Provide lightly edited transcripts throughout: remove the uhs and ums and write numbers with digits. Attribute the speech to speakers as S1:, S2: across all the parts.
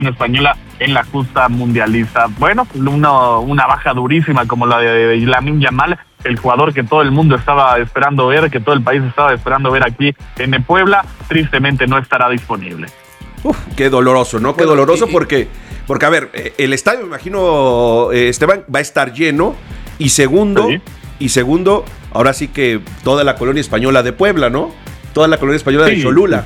S1: española en la justa mundialista. Bueno, una baja durísima como la de Lamine Yamal, el jugador que todo el mundo estaba esperando ver, que todo el país estaba esperando ver aquí en Puebla, tristemente no estará disponible.
S2: Qué doloroso, ¿no? Qué doloroso porque a ver, el estadio, me imagino, Esteban, va a estar lleno y segundo, ahora sí que toda la colonia española de Puebla, ¿no? Toda la colonia española de Cholula.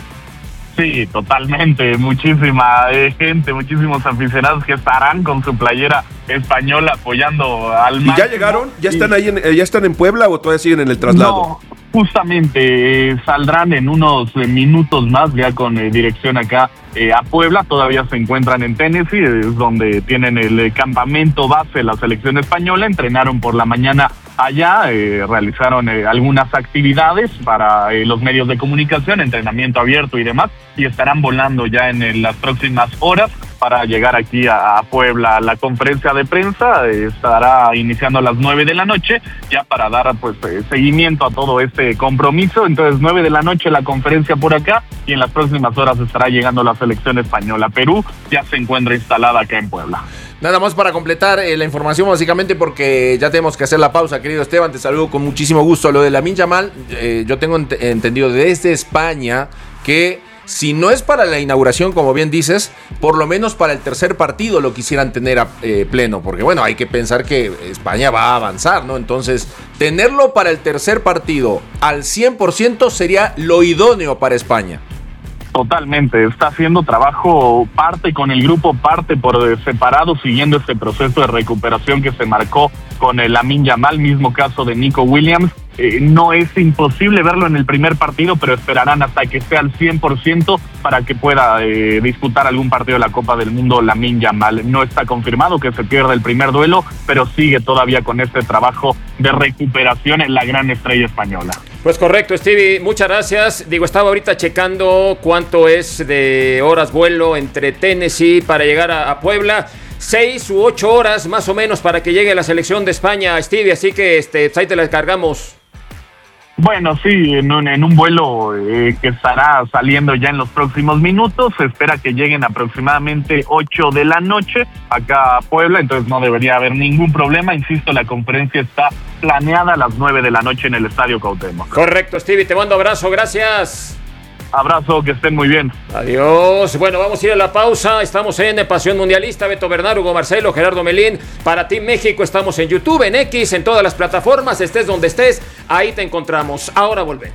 S1: Sí, totalmente, muchísima gente, muchísimos aficionados que estarán con su playera española apoyando al máximo.
S2: ¿Y ya llegaron? ¿Ya están ahí, ya están en Puebla o todavía siguen en el traslado?
S1: No, justamente saldrán en unos minutos más ya con dirección acá a Puebla. Todavía se encuentran en Tennessee, es donde tienen el campamento base la selección española. Entrenaron por la mañana allá, realizaron algunas actividades para los medios de comunicación, entrenamiento abierto y demás, y estarán volando ya en las próximas horas para llegar aquí a Puebla. La conferencia de prensa estará iniciando a las 9 de la noche, ya para dar pues seguimiento a todo este compromiso. Entonces 9 de la noche la conferencia por acá, y en las próximas horas estará llegando la selección española. Perú ya se encuentra instalada acá en Puebla.
S3: Nada más para completar la información, básicamente, porque ya tenemos que hacer la pausa, querido Esteban. Te saludo con muchísimo gusto. Lo de Lamine Yamal, yo tengo entendido desde España que si no es para la inauguración, como bien dices, por lo menos para el tercer partido lo quisieran tener pleno, porque bueno, hay que pensar que España va a avanzar, ¿no? Entonces, tenerlo para el tercer partido al 100% sería lo idóneo para España.
S1: Totalmente, está haciendo trabajo parte con el grupo, parte por separado, siguiendo este proceso de recuperación que se marcó con el Lamine Yamal, mismo caso de Nico Williams. No es imposible verlo en el primer partido, pero esperarán hasta que esté al 100% para que pueda disputar algún partido de la Copa del Mundo Lamine Yamal. No está confirmado que se pierda el primer duelo, pero sigue todavía con este trabajo de recuperación en la gran estrella española.
S4: Pues correcto, Stevie, muchas gracias. Estaba ahorita checando cuánto es de horas vuelo entre Tennessee para llegar a Puebla. 6 u 8 horas más o menos para que llegue la selección de España, Stevie, así que ahí te la cargamos.
S1: Bueno, sí, en un vuelo que estará saliendo ya en los próximos minutos. Se espera que lleguen aproximadamente 8 de la noche acá a Puebla, entonces no debería haber ningún problema. Insisto, la conferencia está planeada a las 9 de la noche en el Estadio Cuauhtémoc.
S4: Correcto, Stevie, te mando abrazo, gracias.
S1: Abrazo, que estén muy bien.
S4: Adiós. Bueno, vamos a ir a la pausa. Estamos en Pasión Mundialista. Beto Bernal, Hugo Marcelo, Gerardo Melín. Para Team México estamos en YouTube, en X, en todas las plataformas. Estés donde estés, ahí te encontramos. Ahora volvemos.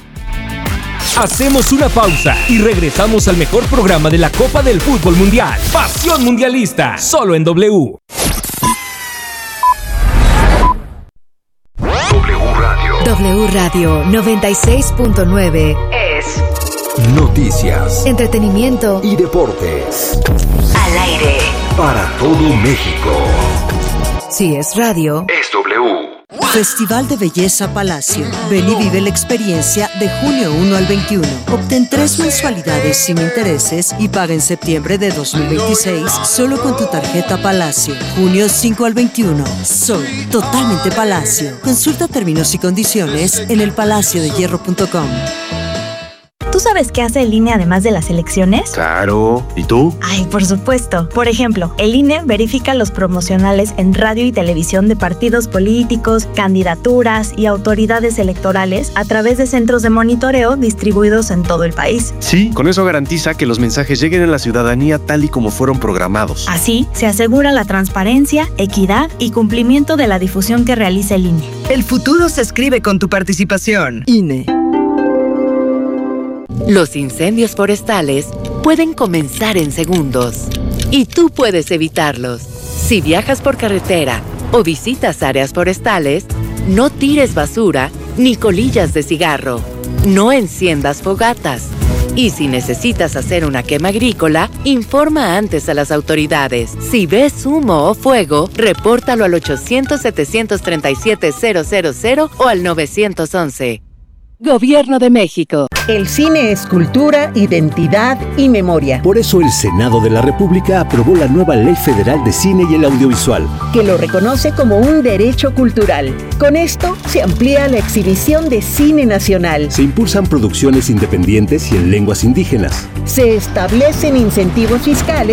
S5: Hacemos una pausa y regresamos al mejor programa de la Copa del Fútbol Mundial. Pasión Mundialista, solo en W.
S6: W Radio 96.9 es
S7: noticias,
S6: entretenimiento
S7: y deportes.
S6: Al aire
S7: para todo México.
S6: Si es radio,
S7: es W.
S8: Festival de Belleza Palacio. Ven y vive la experiencia de junio 1 al 21. Obtén 3 mensualidades sin intereses y paga en septiembre de 2026 solo con tu tarjeta Palacio. Junio 5 al 21. Soy totalmente Palacio. Consulta términos y condiciones en elpalaciodehierro.com.
S9: ¿Tú sabes qué hace el INE además de las elecciones?
S10: Claro. ¿Y tú?
S9: Ay, por supuesto. Por ejemplo, el INE verifica los promocionales en radio y televisión de partidos políticos, candidaturas y autoridades electorales a través de centros de monitoreo distribuidos en todo el país.
S10: Sí, con eso garantiza que los mensajes lleguen a la ciudadanía tal y como fueron programados.
S9: Así, se asegura la transparencia, equidad y cumplimiento de la difusión que realiza el INE.
S8: El futuro se escribe con tu participación. INE.
S6: Los incendios forestales pueden comenzar en segundos y tú puedes evitarlos. Si viajas por carretera o visitas áreas forestales, no tires basura ni colillas de cigarro. No enciendas fogatas. Y si necesitas hacer una quema agrícola, informa antes a las autoridades. Si ves humo o fuego, repórtalo al 800-737-000 o al 911. Gobierno de México.
S11: El cine es cultura, identidad y memoria.
S12: Por eso el Senado de la República aprobó la nueva Ley Federal de Cine y el Audiovisual,
S11: que lo reconoce como un derecho cultural. Con esto se amplía la exhibición de cine nacional.
S12: Se impulsan producciones independientes y en lenguas indígenas.
S11: Se establecen incentivos fiscales